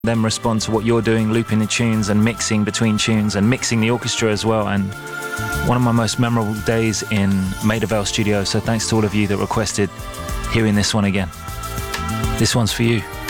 them respond to what you're doing, looping the tunes and mixing between tunes and mixing the orchestra as well. And one of my most memorable days in Maida Vale Studio. So thanks to all of you that requested hearing this one again. This one's for you.